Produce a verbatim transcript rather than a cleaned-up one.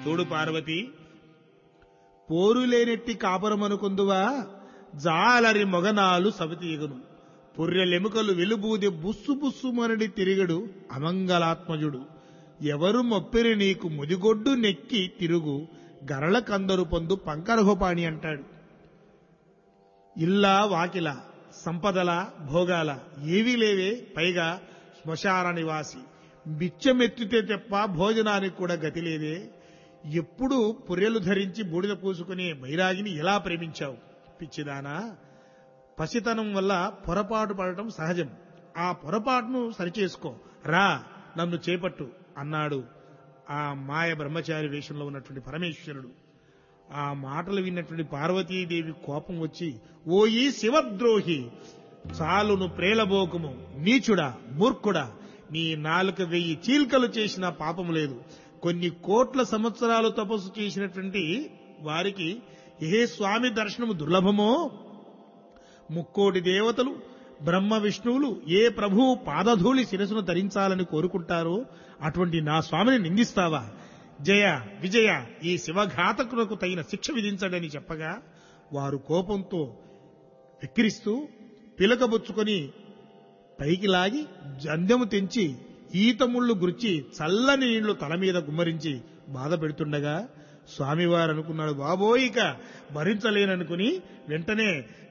చూడు పార్వతి, పోరులేనెట్టి కాపురమనుకుందువా, జాలరి మొగనాలు సవతీయగును, పుర్రెలెముకలు వెలుబూది బుస్సు బుస్సుమనడి తిరిగడు అమంగళాత్మజుడు, ఎవరు మొప్పిరి నీకు ముదిగొడ్డు నెక్కి తిరుగు, గరళ కందరు పొందు పంకరహోపాణి అంటాడు. ఇల్లా వాకిల సంపదల భోగాల ఏవీ లేవే, పైగా శ్మశాన నివాసి, బిచ్చమెత్తితే తెప్ప భోజనానికి కూడా గతి లేదే, ఎప్పుడు పుర్రెలు ధరించి బూడిద పూసుకునే బైరాగిని ఎలా ప్రేమించావు పిచ్చిదానా, పసితనం వల్ల పొరపాటు పడటం సహజం, ఆ పొరపాటును సరిచేసుకో, రా నన్ను చేపట్టు అన్నాడు ఆ మాయ బ్రహ్మచారి వేషంలో ఉన్నటువంటి పరమేశ్వరుడు. ఆ మాటలు విన్నటువంటి పార్వతీదేవి కోపం వచ్చి, ఓ ఈ శివద్రోహి, చాలును ప్రేలబోకుము, నీచుడా మూర్ఖుడా, నీ నాలుక వెయ్యి చీల్కలు చేసిన పాపము లేదు, కొన్ని కోట్ల సంవత్సరాలు తపస్సు చేసినటువంటి వారికి ఏ స్వామి దర్శనము దుర్లభమో, ముక్కోటి దేవతలు బ్రహ్మ విష్ణువులు ఏ ప్రభువు పాదధూళి శిరసును ధరించాలని కోరుకుంటారో అటువంటి నా స్వామిని నిందిస్తావా, జయ విజయ, ఈ శివఘాతకులకు తగిన శిక్ష విధించడని చెప్పగా, వారు కోపంతో వెక్కిరిస్తూ పిలకబుచ్చుకొని పైకి లాగి జంధ్యము తెంచి ఈతముళ్లు గుర్చి చల్లని నీళ్లు తల మీద గుమ్మరించి బాధ పెడుతుండగా స్వామివారు అనుకున్నాడు, బాబోయిక భరించలేననుకుని వెంటనే